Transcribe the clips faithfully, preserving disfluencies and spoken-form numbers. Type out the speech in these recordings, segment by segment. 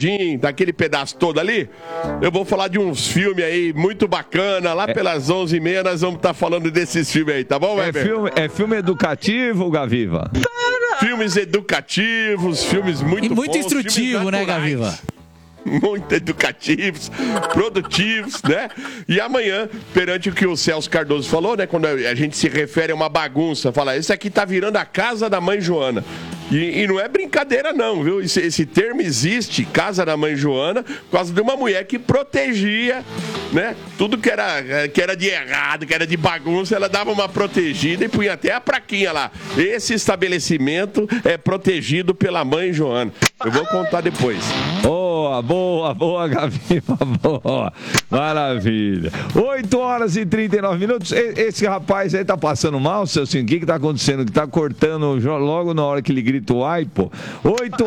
Jardim, daquele pedaço todo ali, eu vou falar de uns filmes aí muito bacana. Lá é. pelas onze e meia nós vamos estar tá falando desses filmes aí, tá bom, é filme, é filme educativo, Gaviva? Filmes educativos, filmes muito E muito bons, instrutivo, né, Gaviva? Muito educativos, produtivos, né? E amanhã, perante o que o Celso Cardoso falou, né? Quando a gente se refere a uma bagunça, fala, esse aqui tá virando a casa da mãe Joana. E, e não é brincadeira não, viu? Esse, esse termo existe, casa da mãe Joana, por causa de uma mulher que protegia, né? Tudo que era, que era de errado, que era de bagunça, ela dava uma protegida e punha até a plaquinha lá. Esse estabelecimento é protegido pela mãe Joana. Eu vou contar depois. Boa, boa, boa, Gaviva, boa. Maravilha. oito horas e trinta e nove minutos. Esse rapaz aí tá passando mal, seu Cinco? O que que tá acontecendo? Que tá cortando logo na hora que ele grita o ai, pô. Oito...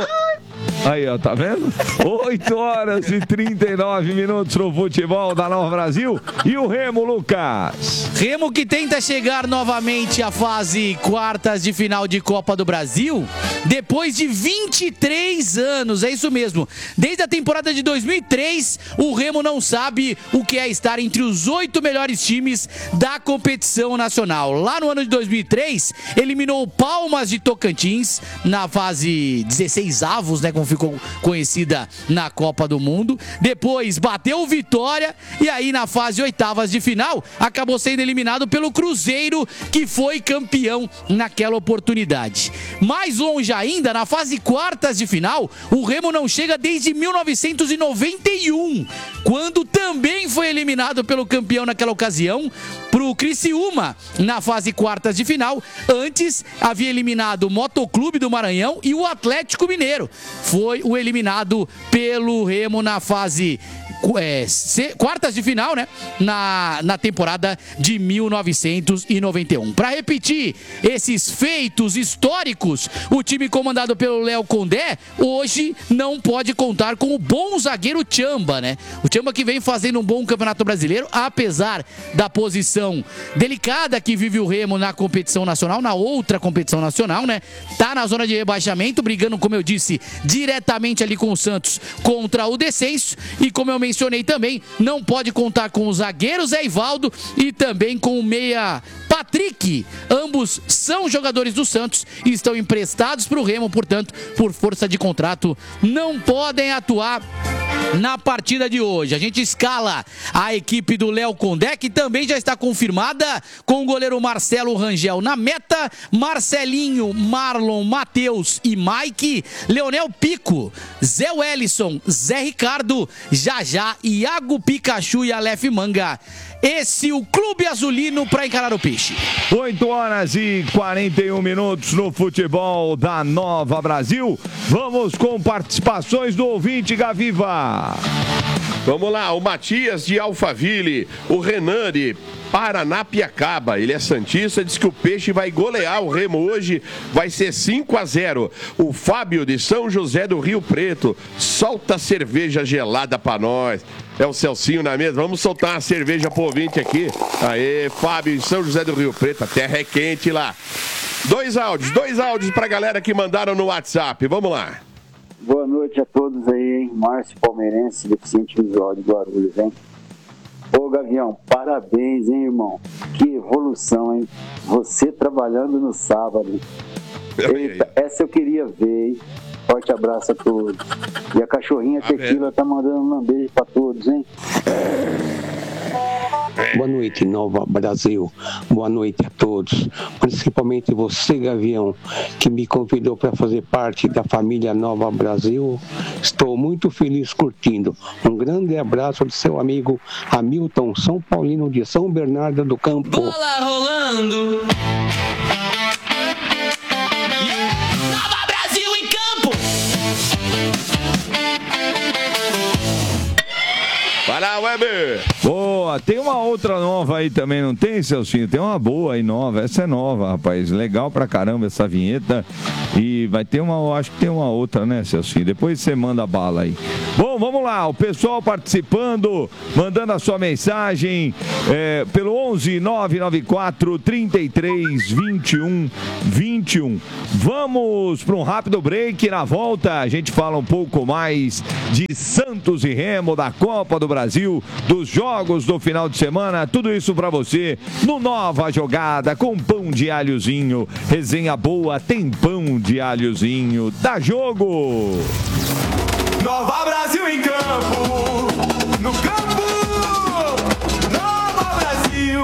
Aí, ó, tá vendo? oito horas e trinta e nove minutos no futebol da Nova Brasil. E o Remo, Lucas? Remo que tenta chegar novamente à fase quartas de final de Copa do Brasil depois de vinte e três anos, é isso mesmo. Desde a temporada de dois mil e três, o Remo não sabe o que é estar entre os oito melhores times da competição nacional. Lá no ano de dois mil e três, eliminou o Palmas de Tocantins na fase dezesseis avos, né, como ficou conhecida na Copa do Mundo. Depois bateu o Vitória e aí na fase oitavas de final acabou sendo eliminado pelo Cruzeiro, que foi campeão naquela oportunidade. Mais longe ainda, na fase quartas de final, o Remo não chega desde mil novecentos e noventa e um, quando também foi eliminado pelo campeão naquela ocasião, pro Criciúma, na fase quartas de final. Antes havia eliminado o Motoclube do Maranhão e o Atlético Mineiro. Foi o eliminado pelo Remo na fase é, se, quartas de final, né? Na, na temporada de mil novecentos e noventa e um. Para repetir esses feitos históricos, o time comandado pelo Léo Condé hoje não pode contar com o bom zagueiro Tchamba, né? O Tchamba que vem fazendo um bom campeonato brasileiro, apesar da posição delicada que vive o Remo na competição nacional, na outra competição nacional, né? Tá na zona de rebaixamento, brigando, como eu disse, diretamente ali com o Santos contra o descenso. E como eu mencionei também, não pode contar com o zagueiro Zé Ivaldo e também com o meia Patrick. Ambos são jogadores do Santos e estão emprestados para o Remo, portanto, por força de contrato, não podem atuar na partida de hoje. A gente escala a equipe do Léo Condé, que também já está confirmada, com o goleiro Marcelo Rangel na meta, Marcelinho, Marlon, Matheus e Mike, Leonel Pico, Zé Wellison, Zé Ricardo, Jajá, Iago Pikachu e Aleph Manga. Esse o Clube Azulino para encarar o Peixe. oito horas e quarenta e um minutos no futebol da Nova Brasil. Vamos com participações do ouvinte, Gaviva. Vamos lá, o Matias de Alphaville, o Renan de Paranapiacaba, ele é santista, diz que o Peixe vai golear o Remo hoje, vai ser cinco a zero. O Fábio de São José do Rio Preto, solta cerveja gelada pra nós. É o Celcinho na mesa, vamos soltar uma cerveja pro ouvinte aqui. Aê, Fábio de São José do Rio Preto, a terra é quente lá. Dois áudios, dois áudios pra galera que mandaram no WhatsApp, vamos lá. Boa noite a todos aí, hein? Márcio Palmeirense, deficiente visual de Guarulhos, hein? Ô, Gavião, parabéns, hein, irmão? Que evolução, hein? Você trabalhando no sábado. Eita, essa eu queria ver, hein? Forte abraço a todos. E a cachorrinha tá Tequila vendo? Tá mandando um beijo pra todos, hein? Boa noite, Nova Brasil. Boa noite a todos. Principalmente você, Gavião, que me convidou para fazer parte da família Nova Brasil. Estou muito feliz curtindo. Um grande abraço do seu amigo Hamilton, São Paulino de São Bernardo do Campo. Bola rolando. Nova Brasil em campo. Vai lá, Weber. Boa, tem uma outra nova aí também, não tem, Celcinho? Tem uma boa aí nova, essa é nova, rapaz. Legal pra caramba essa vinheta. E vai ter uma, eu acho que tem uma outra, né, Celcinho? Depois você manda a bala aí. Bom, vamos lá, o pessoal participando, mandando a sua mensagem é, pelo onze nove nove quatro, trinta e três, vinte e um, vinte e um. Vamos para um rápido break. Na volta a gente fala um pouco mais de Santos e Remo, da Copa do Brasil, dos jogos do final de semana. Tudo isso para você no Nova Jogada com pão de alhozinho. Resenha boa, tem pão de alhozinho. Dá jogo! Nova Brasil em campo, no campo, Nova Brasil.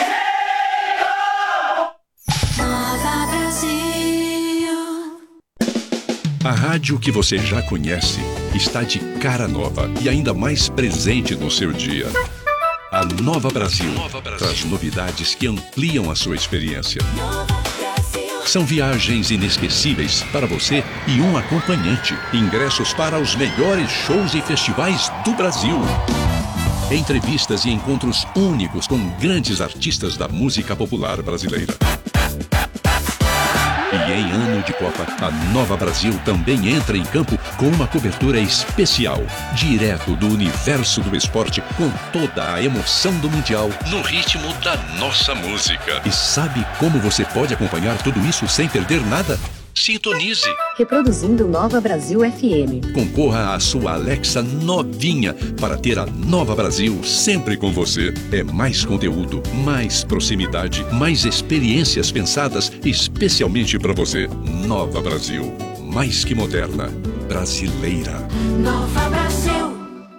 Nova Brasil. A rádio que você já conhece está de cara nova e ainda mais presente no seu dia. A Nova Brasil, Nova Brasil traz novidades que ampliam a sua experiência. São viagens inesquecíveis para você e um acompanhante. Ingressos para os melhores shows e festivais do Brasil. Entrevistas e encontros únicos com grandes artistas da música popular brasileira. E em ano de Copa, a Nova Brasil também entra em campo com uma cobertura especial, direto do universo do esporte, com toda a emoção do Mundial, no ritmo da nossa música. E sabe como você pode acompanhar tudo isso sem perder nada? Sintonize. Reproduzindo Nova Brasil F M. Concorra à sua Alexa novinha para ter a Nova Brasil sempre com você. É mais conteúdo, mais proximidade, mais experiências pensadas especialmente para você. Nova Brasil, mais que moderna, brasileira. Nova Brasil.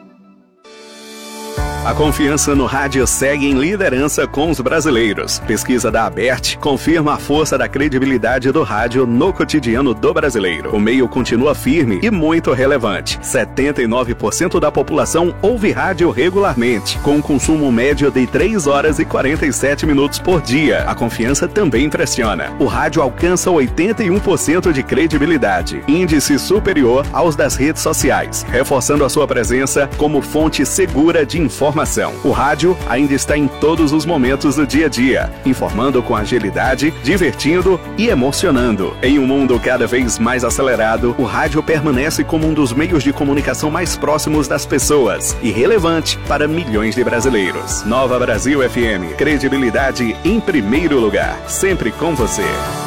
A confiança no rádio segue em liderança com os brasileiros. Pesquisa da Abert confirma a força da credibilidade do rádio no cotidiano do brasileiro. O meio continua firme e muito relevante. setenta e nove por cento da população ouve rádio regularmente, com um consumo médio de três horas e quarenta e sete minutos por dia. A confiança também impressiona. O rádio alcança oitenta e um por cento de credibilidade, índice superior aos das redes sociais, reforçando a sua presença como fonte segura de informação. O rádio ainda está em todos os momentos do dia a dia, informando com agilidade, divertindo e emocionando. Em um mundo cada vez mais acelerado, o rádio permanece como um dos meios de comunicação mais próximos das pessoas e relevante para milhões de brasileiros. Nova Brasil F M, credibilidade em primeiro lugar, sempre com você.